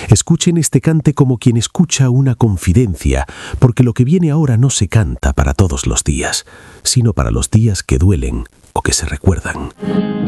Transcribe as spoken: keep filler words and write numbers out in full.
Escuchen este cante como quien escucha una confidencia, porque lo que viene ahora no se canta para todos los días, sino para los días que duelen o que se recuerdan.